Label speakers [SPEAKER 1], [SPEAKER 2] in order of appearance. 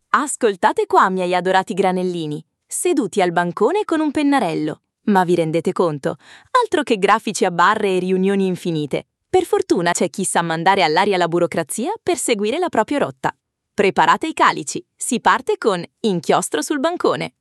[SPEAKER 1] Ascoltate qua, miei adorati granellini, seduti al bancone con un pennarello. Ma vi rendete conto? Altro che grafici a barre e riunioni infinite. Per fortuna c'è chi sa mandare all'aria la burocrazia per seguire la propria rotta. Preparate i calici, si parte con Inchiostro sul bancone.